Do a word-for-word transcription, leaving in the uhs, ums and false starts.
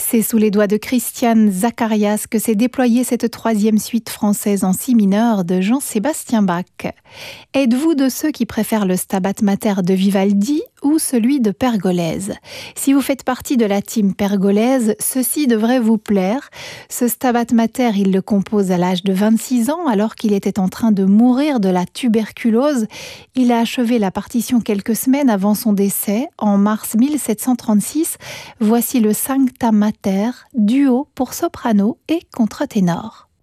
C'est sous les doigts de Christian Zacharias que s'est déployée cette troisième suite française en si mineur de Jean-Sébastien Bach. Êtes-vous de ceux qui préfèrent le Stabat Mater de Vivaldi ou celui de Pergolèse? Si vous faites partie de la team Pergolèse, ceci devrait vous plaire. Ce Stabat Mater, il le compose à l'âge de vingt-six ans, alors qu'il était en train de mourir de la tuberculose. Il a achevé la partition quelques semaines avant son décès, en mars mille sept cent trente-six. Voici le Sancta Mater, duo pour soprano et contre-ténor.